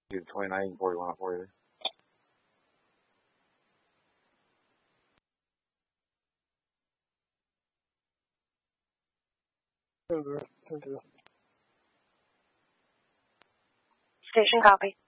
Do the 29 41 for you. Station copy.